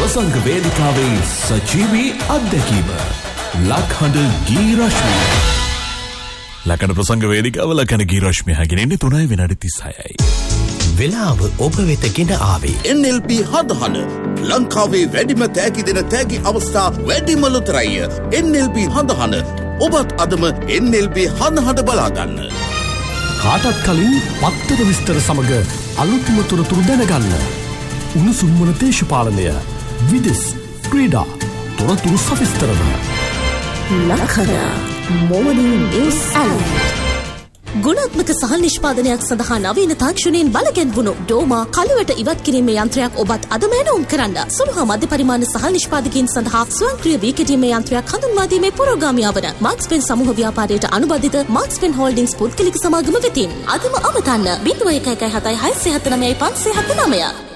ප්‍රසංග වේදිකාවේ සජීවී අත්දැකීම ලක්හඬ ගී රශ්මිය. ලක්හඬ ප්‍රසංග වේදිකාව ලක්හඬ ගී රශ්මිය හැගෙනන්නේ 3:36යි. වෙලාව ඔබ වෙත ගෙන ආවේ NLP හඳහන ලංකාවේ වැඩිම තෑගි දෙන තෑගි අවස්ථා වැඩිම ලොතරැය. NLP හඳහන ඔබත් අදම NLP හඳහන බලාගන්න. කාටත් කලින් පත්තර විස්තර සමග අලුත්ම තොරතුරු දැනගන්න. උණුසුම්වන දේශපාලනය, විදෙස්, ක්‍රීඩා, තොරතුරු සවිස්තරව. ලක්හඬ මොර්නිං නිවුස් ඇලර්ට්. ගුණාත්මක සහල් නිෂ්පාදනයක් සඳහා නවීන තාක්ෂණයෙන් බලගැන්වුණු ඩෝමා කළුවට ඉවත් කිරීමේ යන්ත්‍රයක් ඔබත් අදම ඇනවුම් කරන්න. සුළු හා මධ්‍ය පරිමාණ සහල් නිෂ්පාදකයන් සඳහා ස්වයංක්‍රීය වී කෙටීමේ යන්ත්‍රයක් හඳුන්වා දීමේ පුරෝගාමියා වන මාක්ස් පෙන් සමූහ ව්‍යාපාරයට අනුබද්ධිත මාක්ස් පෙන් හෝල්ඩින්ග්ස් පුද්ගලික සමාගම වෙතින් අදම අමතන්න 0117 679 579.